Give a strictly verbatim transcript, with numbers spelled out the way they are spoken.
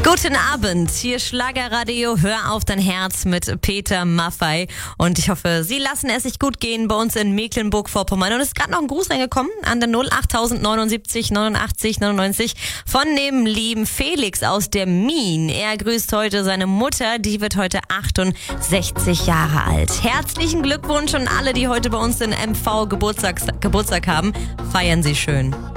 Guten Abend, hier Schlagerradio, hör auf dein Herz mit Peter Maffay und ich hoffe, Sie lassen es sich gut gehen bei uns in Mecklenburg-Vorpommern und es ist gerade noch ein Gruß reingekommen an der null acht neunundsiebzig neunundachtzig neunundneunzig von dem lieben Felix aus der Mien. Er grüßt heute seine Mutter, die wird heute achtundsechzig Jahre alt. Herzlichen Glückwunsch und alle, die heute bei uns in M V Geburtstag, Geburtstag haben, feiern Sie schön.